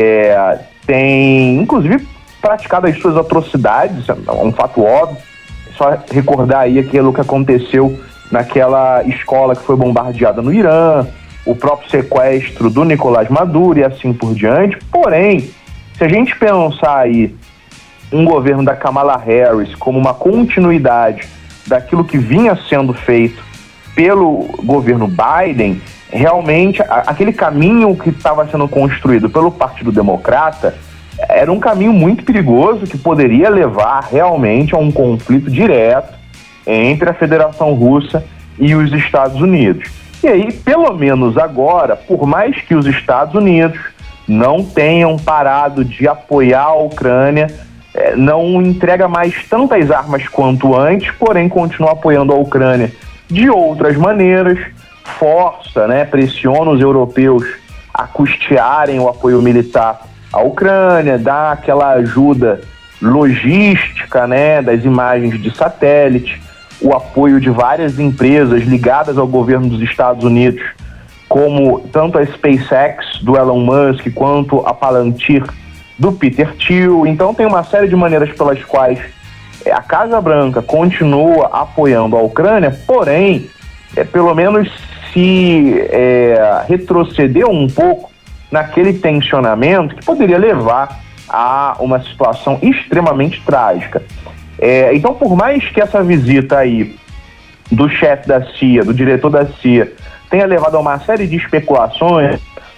tem, inclusive, praticado as suas atrocidades, é um fato óbvio. É só recordar aí aquilo que aconteceu naquela escola que foi bombardeada no Irã, o próprio sequestro do Nicolás Maduro e assim por diante. Porém, se a gente pensar aí um governo da Kamala Harris como uma continuidade daquilo que vinha sendo feito pelo governo Biden, realmente aquele caminho que estava sendo construído pelo Partido Democrata era um caminho muito perigoso que poderia levar realmente a um conflito direto entre a Federação Russa e os Estados Unidos. E aí, pelo menos agora, por mais que os Estados Unidos não tenham parado de apoiar a Ucrânia, não entrega mais tantas armas quanto antes, porém continua apoiando a Ucrânia de outras maneiras, força, né, pressiona os europeus a custearem o apoio militar à Ucrânia, dá aquela ajuda logística, né, das imagens de satélite, o apoio de várias empresas ligadas ao governo dos Estados Unidos, como tanto a SpaceX do Elon Musk quanto a Palantir do Peter Thiel. Então tem uma série de maneiras pelas quais a Casa Branca continua apoiando a Ucrânia, porém, pelo menos se retrocedeu um pouco naquele tensionamento que poderia levar a uma situação extremamente trágica. Então, por mais que essa visita aí do chefe da CIA, do diretor da CIA, tenha levado a uma série de especulações,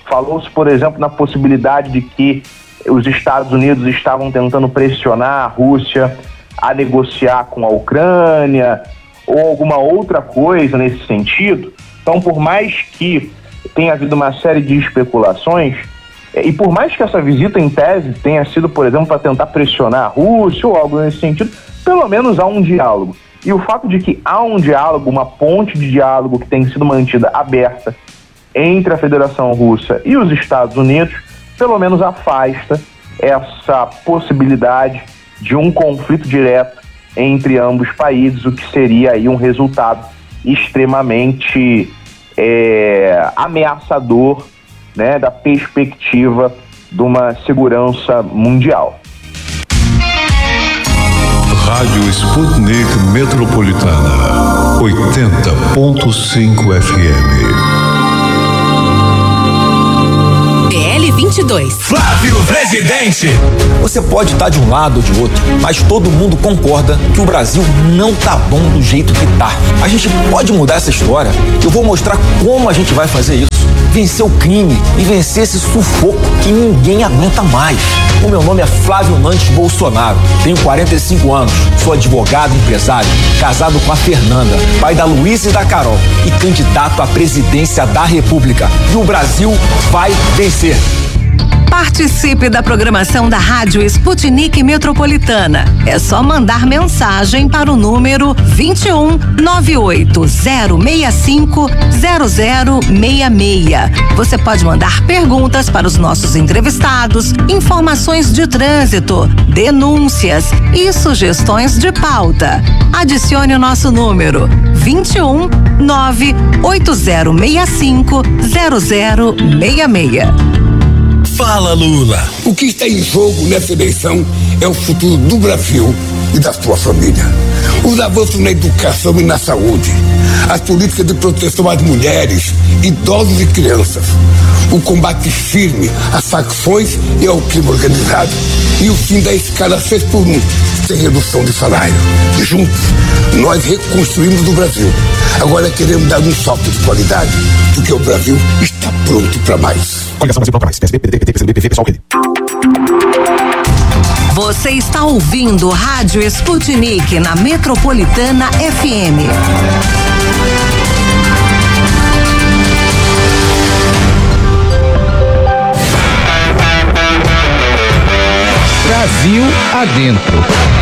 Falou-se, por exemplo, na possibilidade de que os Estados Unidos estavam tentando pressionar a Rússia a negociar com a Ucrânia ou alguma outra coisa nesse sentido. Então, por mais que tenha havido uma série de especulações, e por mais que essa visita em tese tenha sido, por exemplo, para tentar pressionar a Rússia ou algo nesse sentido, pelo menos há um diálogo. E o fato de que há um diálogo, uma ponte de diálogo que tem sido mantida aberta entre a Federação Russa e os Estados Unidos, pelo menos afasta essa possibilidade de um conflito direto entre ambos os países, o que seria aí um resultado extremamente ameaçador, né, da perspectiva de uma segurança mundial. Rádio Sputnik Metropolitana, 80.5 FM. PL22. Flávio Presidente! Você pode estar de um lado ou de outro, mas todo mundo concorda que o Brasil não tá bom do jeito que tá. A gente pode mudar essa história. Eu vou mostrar como a gente vai fazer isso. Vencer o crime e vencer esse sufoco que ninguém aguenta mais. O meu nome é Flávio Nantes Bolsonaro, tenho 45 anos, sou advogado e empresário, casado com a Fernanda, pai da Luísa e da Carol e candidato à presidência da República. E o Brasil vai vencer. Participe da programação da Rádio Sputnik Metropolitana. É só mandar mensagem para o número 21 98065 0066. Você pode mandar perguntas para os nossos entrevistados, informações de trânsito, denúncias e sugestões de pauta. Adicione o nosso número 21 98065 0066. Fala, Lula! O que está em jogo nessa eleição é o futuro do Brasil e da sua família. Os avanços na educação e na saúde, as políticas de proteção às mulheres, idosos e crianças, o combate firme às facções e ao crime organizado e o fim da escala 6x1, sem redução de salário. Juntos, nós reconstruímos o Brasil. Agora queremos dar um salto de qualidade, porque o Brasil está pronto para mais. Coligação Brasil Pronto Mais. PSB, PDT, PT, PCdoB, PV, PSOL, PD. Você está ouvindo Rádio Sputnik na Metropolitana FM. Brasil adentro.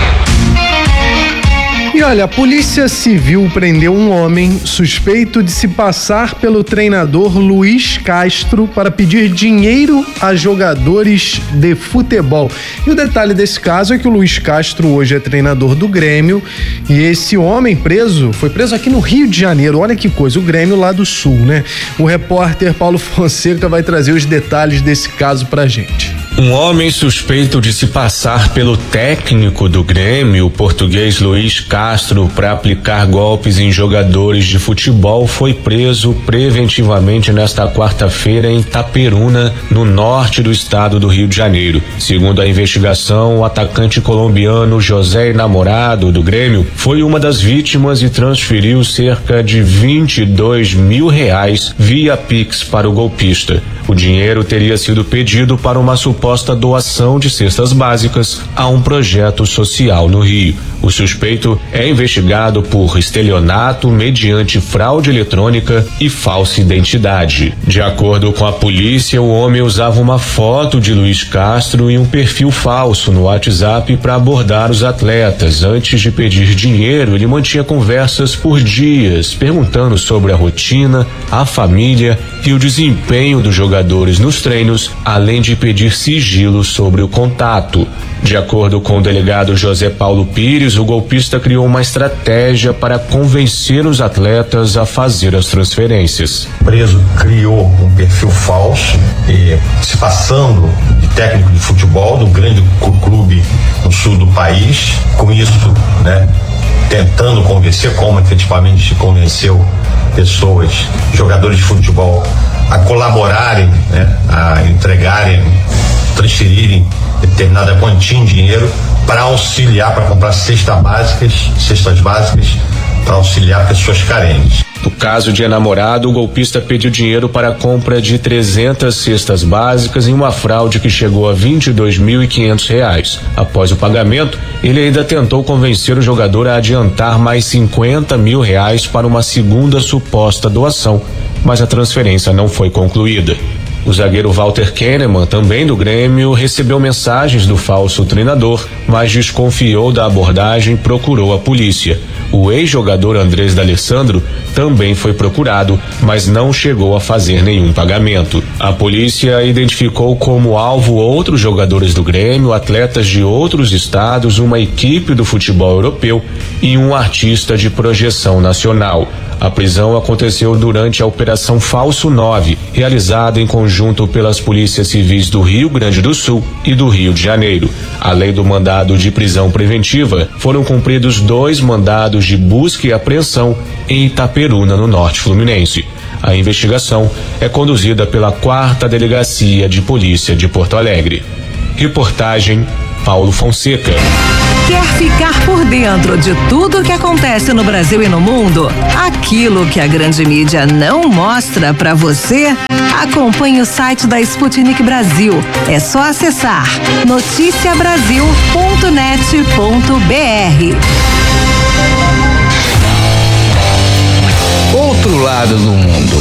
E olha, a Polícia Civil prendeu um homem suspeito de se passar pelo treinador Luiz Castro para pedir dinheiro a jogadores de futebol. E o detalhe desse caso é que o Luiz Castro hoje é treinador do Grêmio e esse homem foi preso aqui no Rio de Janeiro. Olha que coisa, o Grêmio lá do Sul, né? O repórter Paulo Fonseca vai trazer os detalhes desse caso pra gente. Um homem suspeito de se passar pelo técnico do Grêmio, o português Luiz Castro, para aplicar golpes em jogadores de futebol, foi preso preventivamente nesta quarta-feira em Itaperuna, no norte do estado do Rio de Janeiro. Segundo a investigação, o atacante colombiano José Namorado, do Grêmio, foi uma das vítimas e transferiu cerca de R$22 mil via Pix para o golpista. O dinheiro teria sido pedido para uma suposta doação de cestas básicas a um projeto social no Rio. O suspeito é investigado por estelionato mediante fraude eletrônica e falsa identidade. De acordo com a polícia, o homem usava uma foto de Luiz Castro e um perfil falso no WhatsApp para abordar os atletas. Antes de pedir dinheiro, ele mantinha conversas por dias, perguntando sobre a rotina, a família e o desempenho dos jogadores nos treinos, além de pedir sigilo sobre o contato. De acordo com o delegado José Paulo Pires, o golpista criou uma estratégia para convencer os atletas a fazer as transferências. O preso criou um perfil falso, se passando de técnico de futebol do grande clube no sul do país. Com isso, tentando convencer, como efetivamente convenceu pessoas, jogadores de futebol, a colaborarem, a entregarem, transferirem determinada quantia em dinheiro para auxiliar, para comprar cestas básicas, para auxiliar pessoas carentes. No caso de namorado, o golpista pediu dinheiro para a compra de 300 cestas básicas em uma fraude que chegou a R$22.500. Após o pagamento, ele ainda tentou convencer o jogador a adiantar mais R$50 mil para uma segunda suposta doação, mas a transferência não foi concluída. O zagueiro Walter Kahneman, também do Grêmio, recebeu mensagens do falso treinador, mas desconfiou da abordagem e procurou a polícia. O ex-jogador Andrés D'Alessandro também foi procurado, mas não chegou a fazer nenhum pagamento. A polícia identificou como alvo outros jogadores do Grêmio, atletas de outros estados, uma equipe do futebol europeu e um artista de projeção nacional. A prisão aconteceu durante a Operação Falso 9, realizada em conjunto pelas polícias civis do Rio Grande do Sul e do Rio de Janeiro. Além do mandado de prisão preventiva, foram cumpridos 2 mandados de busca e apreensão em Itaperuna, no norte fluminense. A investigação é conduzida pela 4ª Delegacia de Polícia de Porto Alegre. Reportagem Paulo Fonseca. Quer ficar por dentro de tudo o que acontece no Brasil e no mundo? Aquilo que a grande mídia não mostra pra você? Acompanhe o site da Sputnik Brasil. É só acessar noticiabrasil.net.br. Outro lado do mundo.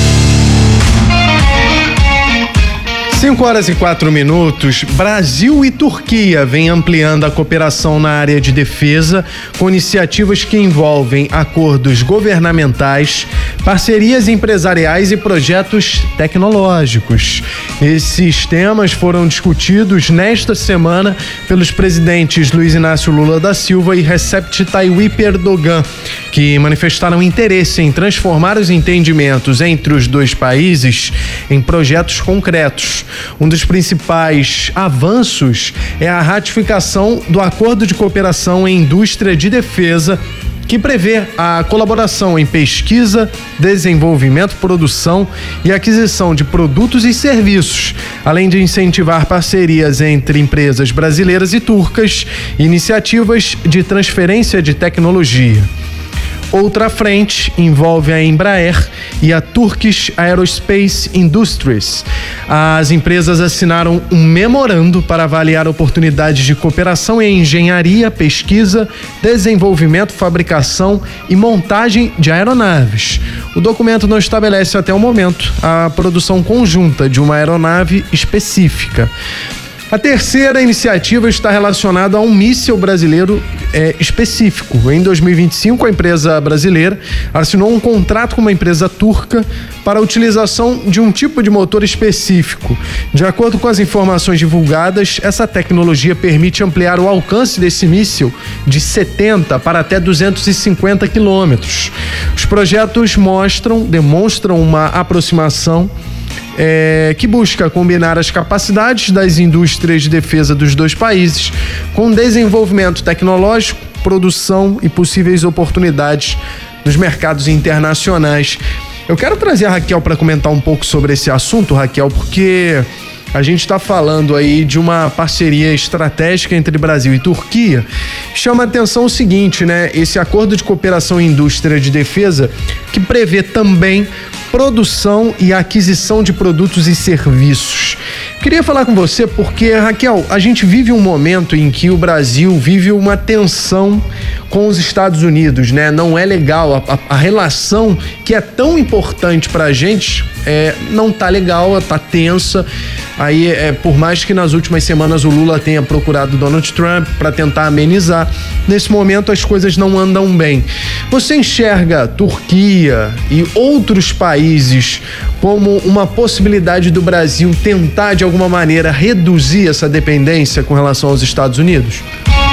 5h04. Brasil e Turquia vêm ampliando a cooperação na área de defesa, com iniciativas que envolvem acordos governamentais, parcerias empresariais e projetos tecnológicos. Esses temas foram discutidos nesta semana pelos presidentes Luiz Inácio Lula da Silva e Recep Tayyip Erdogan, que manifestaram interesse em transformar os entendimentos entre os dois países em projetos concretos. Um dos principais avanços é a ratificação do Acordo de Cooperação em Indústria de Defesa, que prevê a colaboração em pesquisa, desenvolvimento, produção e aquisição de produtos e serviços, além de incentivar parcerias entre empresas brasileiras e turcas e iniciativas de transferência de tecnologia. Outra frente envolve a Embraer e a Turkish Aerospace Industries. As empresas assinaram um memorando para avaliar oportunidades de cooperação em engenharia, pesquisa, desenvolvimento, fabricação e montagem de aeronaves. O documento não estabelece até o momento a produção conjunta de uma aeronave específica. A terceira iniciativa está relacionada a um míssil brasileiro específico. Em 2025, a empresa brasileira assinou um contrato com uma empresa turca para a utilização de um tipo de motor específico. De acordo com as informações divulgadas, essa tecnologia permite ampliar o alcance desse míssil de 70 para até 250 quilômetros. Os projetos demonstram uma aproximação que busca combinar as capacidades das indústrias de defesa dos dois países com desenvolvimento tecnológico, produção e possíveis oportunidades nos mercados internacionais. Eu quero trazer a Raquel para comentar um pouco sobre esse assunto, Raquel, porque a gente está falando aí de uma parceria estratégica entre Brasil e Turquia. Chama a atenção o seguinte, né? Esse acordo de cooperação em indústria de defesa que prevê também produção e aquisição de produtos e serviços. Queria falar com você porque, Raquel, a gente vive um momento em que o Brasil vive uma tensão com os Estados Unidos, né? Não é legal, a relação que é tão importante pra gente não tá legal, tá tensa. Aí, por mais que nas últimas semanas o Lula tenha procurado Donald Trump para tentar amenizar, nesse momento as coisas não andam bem. Você enxerga Turquia e outros países como uma possibilidade do Brasil tentar de alguma maneira reduzir essa dependência com relação aos Estados Unidos?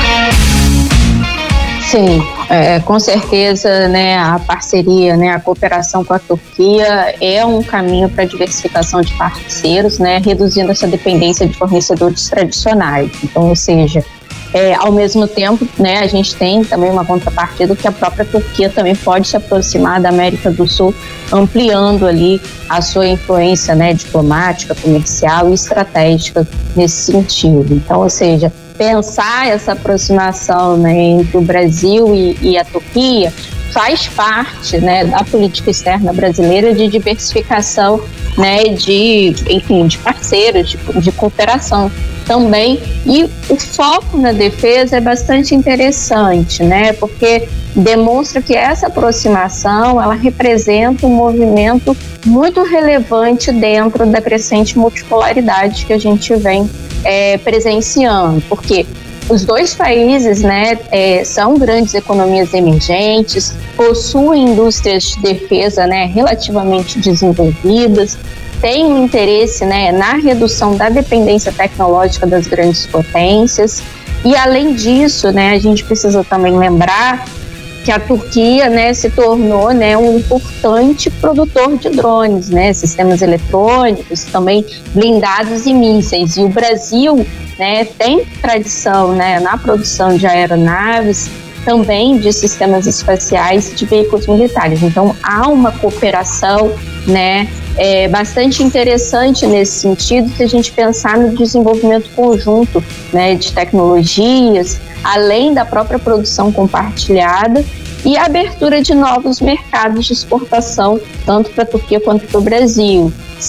Sim, com certeza, né, a parceria, né, a cooperação com a Turquia é um caminho para a diversificação de parceiros, né, reduzindo essa dependência de fornecedores tradicionais. Então, ou seja, ao mesmo tempo, né, a gente tem também uma contrapartida que a própria Turquia também pode se aproximar da América do Sul, ampliando ali a sua influência, né, diplomática, comercial e estratégica nesse sentido. Então, ou seja, pensar essa aproximação, né, entre o Brasil e a Turquia faz parte, né, da política externa brasileira de diversificação, né, de parceiros, de cooperação também. E o foco na defesa é bastante interessante, né, porque demonstra que essa aproximação, ela representa um movimento muito relevante dentro da crescente multipolaridade que a gente vem presenciando, porque os dois países, né, são grandes economias emergentes, possuem indústrias de defesa, né, relativamente desenvolvidas, têm um interesse, né, na redução da dependência tecnológica das grandes potências. E além disso, né, a gente precisa também lembrar que a Turquia, né, se tornou, né, um importante produtor de drones, né, sistemas eletrônicos, também blindados e mísseis. E o Brasil, né, tem tradição, né, na produção de aeronaves, também de sistemas espaciais, de veículos militares. Então há uma cooperação, né, bastante interessante nesse sentido, se a gente pensar no desenvolvimento conjunto, né, de tecnologias, além da própria produção compartilhada e a abertura de novos mercados de exportação, tanto para a Turquia quanto para o Brasil.